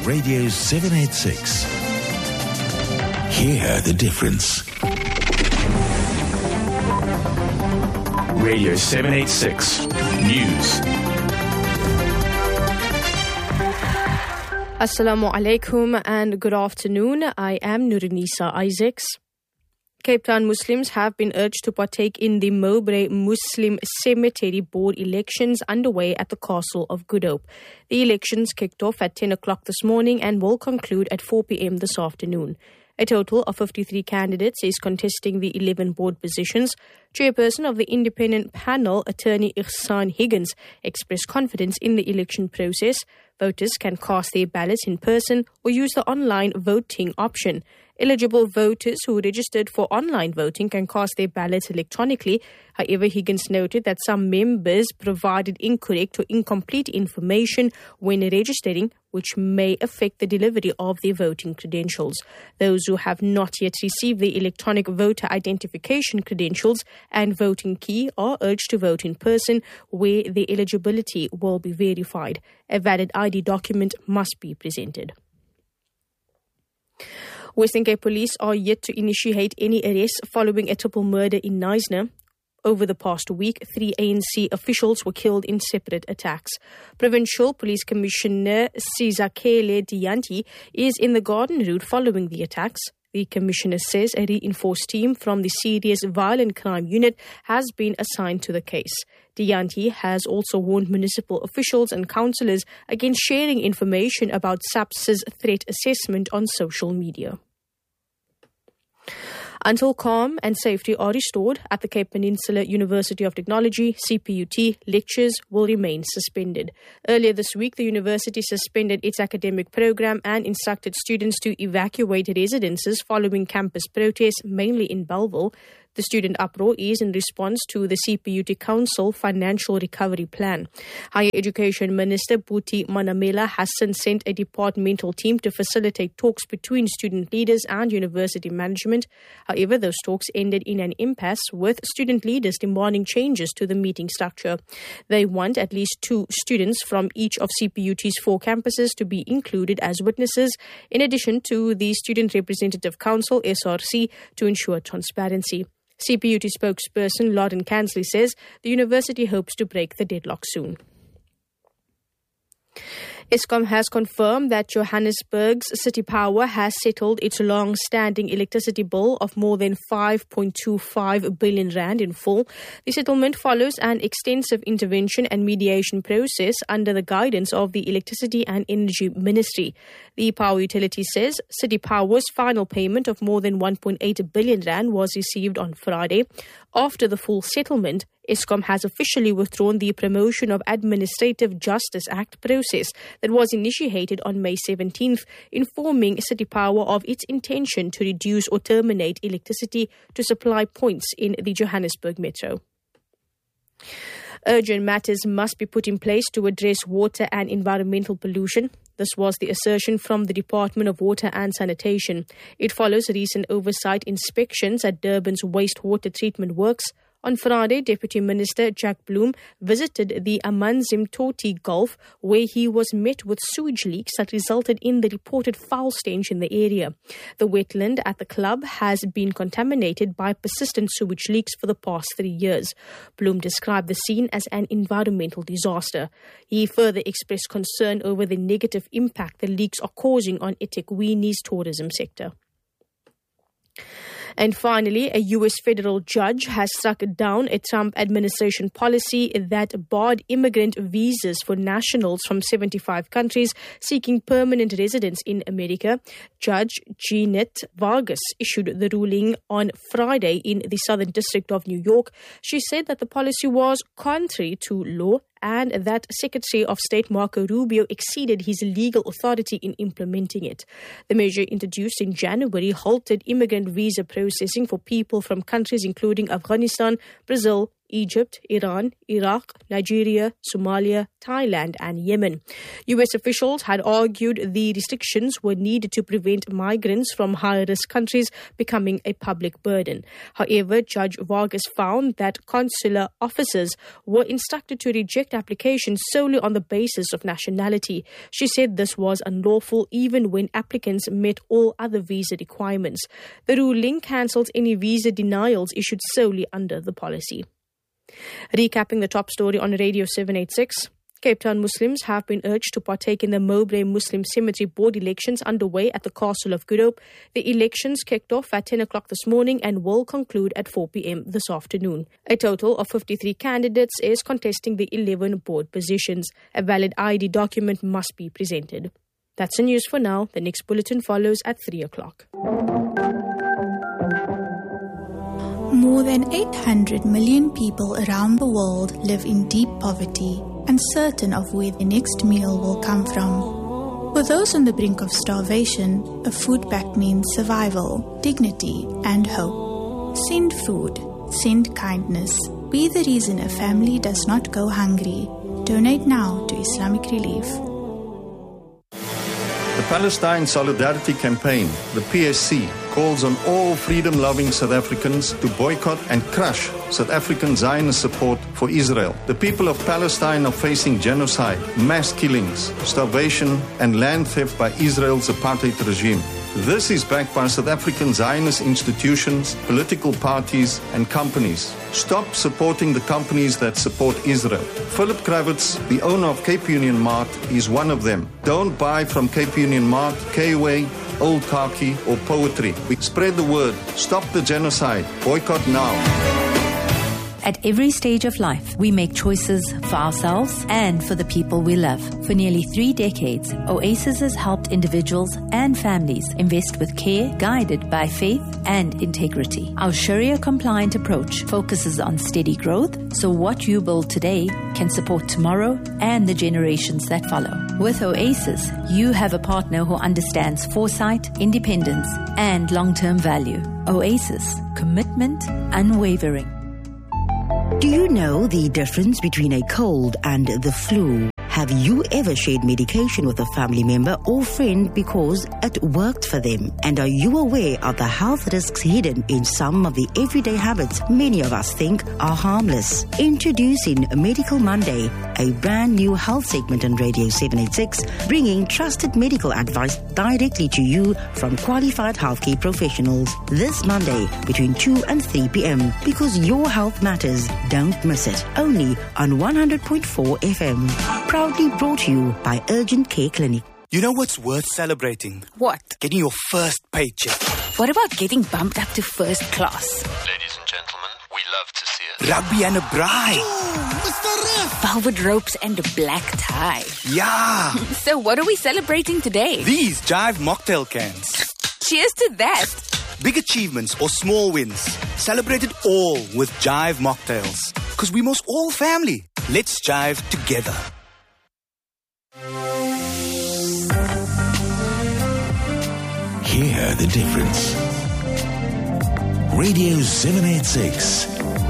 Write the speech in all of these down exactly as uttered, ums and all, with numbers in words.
Radio seven eighty-six. Hear the difference. Radio seven eighty-six News. Assalamu alaikum and good afternoon. I am Nurinisa Isaacs. Cape Town Muslims have been urged to partake in the Mowbray Muslim Cemetery Board elections underway at the Castle of Good Hope. The elections kicked off at ten o'clock this morning and will conclude at four p.m. this afternoon. A total of fifty-three candidates is contesting the eleven board positions. Chairperson of the independent panel, attorney Ihsan Higgins, expressed confidence in the election process. Voters can cast their ballots in person or use the online voting option. Eligible voters who registered for online voting can cast their ballots electronically. However, Higgins noted that some members provided incorrect or incomplete information when registering, which may affect the delivery of their voting credentials. Those who have not yet received the electronic voter identification credentials and voting key are urged to vote in person, where their eligibility will be verified. A valid I D document must be presented. Western Cape Police are yet to initiate any arrests following a triple murder in Knysna. Over the past week, three A N C officials were killed in separate attacks. Provincial Police Commissioner Sizakele Dianti is in the Garden Route following the attacks. The Commissioner says a reinforced team from the Serious Violent Crime Unit has been assigned to the case. Dianti has also warned municipal officials and councillors against sharing information about SAPS's threat assessment on social media. Until calm and safety are restored at the Cape Peninsula University of Technology, C P U T, lectures will remain suspended. Earlier this week, the university suspended its academic program and instructed students to evacuate residences following campus protests, mainly in Bellville. The student uproar is in response to the C P U T Council Financial Recovery Plan. Higher Education Minister Buti Manamela has since sent a departmental team to facilitate talks between student leaders and university management. However, those talks ended in an impasse, with student leaders demanding changes to the meeting structure. They want at least two students from each of C P U T's four campuses to be included as witnesses, in addition to the Student Representative Council, S R C, to ensure transparency. C P U T spokesperson Lauren Kansley says the university hopes to break the deadlock soon. Eskom has confirmed that Johannesburg's City Power has settled its long-standing electricity bill of more than five point two five billion rand in full. The settlement follows an extensive intervention and mediation process under the guidance of the Electricity and Energy Ministry. The power utility says City Power's final payment of more than one point eight billion rand was received on Friday. After the full settlement, Eskom has officially withdrawn the Promotion of Administrative Justice Act process that was initiated on May seventeenth, informing City Power of its intention to reduce or terminate electricity to supply points in the Johannesburg Metro. Urgent matters must be put in place to address water and environmental pollution. This was the assertion from the Department of Water and Sanitation. It follows recent oversight inspections at Durban's wastewater treatment works. On Friday, Deputy Minister Jack Bloom visited the Amanzimtoti Gulf, where he was met with sewage leaks that resulted in the reported foul stench in the area. The wetland at the club has been contaminated by persistent sewage leaks for the past three years. Bloom described the scene as an environmental disaster. He further expressed concern over the negative impact the leaks are causing on eThekwini's tourism sector. And finally, a U S federal judge has struck down a Trump administration policy that barred immigrant visas for nationals from seventy-five countries seeking permanent residence in America. Judge Jeanette Vargas issued the ruling on Friday in the Southern District of New York. She said that the policy was contrary to law and that Secretary of State Marco Rubio exceeded his legal authority in implementing it. The measure, introduced in January, halted immigrant visa processing for people from countries including Afghanistan, Brazil, Egypt, Iran, Iraq, Nigeria, Somalia, Thailand and Yemen. U S officials had argued the restrictions were needed to prevent migrants from high-risk countries becoming a public burden. However, Judge Vargas found that consular officers were instructed to reject applications solely on the basis of nationality. She said this was unlawful even when applicants met all other visa requirements. The ruling cancelled any visa denials issued solely under the policy. Recapping the top story on Radio seven eighty-six. Cape Town Muslims have been urged to partake in the Mowbray Muslim Cemetery Board elections underway at the Castle of Good Hope. The elections kicked off at ten o'clock this morning and will conclude at four p.m. this afternoon. A total of fifty-three candidates is contesting the eleven board positions. A valid I D document must be presented. That's the news for now. The next bulletin follows at three o'clock. More than eight hundred million people around the world live in deep poverty, uncertain of where the next meal will come from. For those on the brink of starvation, a food pact means survival, dignity, and hope. Send food. Send kindness. Be the reason a family does not go hungry. Donate now to Islamic Relief. The Palestine Solidarity Campaign, the P S C, calls on all freedom-loving South Africans to boycott and crush South African Zionist support for Israel. The people of Palestine are facing genocide, mass killings, starvation, and land theft by Israel's apartheid regime. This is backed by South African Zionist institutions, political parties, and companies. Stop supporting the companies that support Israel. Philip Kravitz, the owner of Cape Union Mart, is one of them. Don't buy from Cape Union Mart, K-Way, Old Khaki, or Poetry. We spread the word. Stop the genocide. Boycott now. At every stage of life, we make choices for ourselves and for the people we love. For nearly three decades, Oasis has helped individuals and families invest with care, guided by faith and integrity. Our Sharia-compliant approach focuses on steady growth, so what you build today can support tomorrow and the generations that follow. With Oasis, you have a partner who understands foresight, independence, and long-term value. Oasis, commitment unwavering. Do you know the difference between a cold and the flu? Have you ever shared medication with a family member or friend because it worked for them? And are you aware of the health risks hidden in some of the everyday habits many of us think are harmless? Introducing Medical Monday, a brand new health segment on Radio seven eighty-six, bringing trusted medical advice directly to you from qualified healthcare professionals. This Monday between two and three p.m. because your health matters. Don't miss it. Only on one hundred point four F M. Proudly brought to you by Urgent Care Clinic. You know what's worth celebrating? What? Getting your first paycheck. What about getting bumped up to first class? Ladies and gentlemen, we love to see it. Rugby and a bride. Ooh, Mister Ref. Velvet ropes and a black tie. Yeah. So what are we celebrating today? These Jive mocktail cans. Cheers to that. Big achievements or small wins. Celebrate it all with Jive mocktails. Because we must all family. Let's jive together. Hear the difference. Radio seven eighty-six.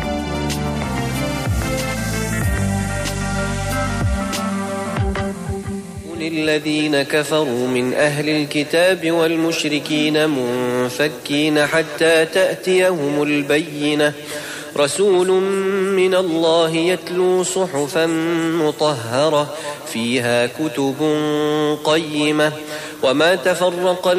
الذين كفروا من أهل الكتاب والمشركين منفكين حتى تأتيهم البينة رسول من الله يتلو صحفا مطهرة فيها كتب قيمة وما تفرق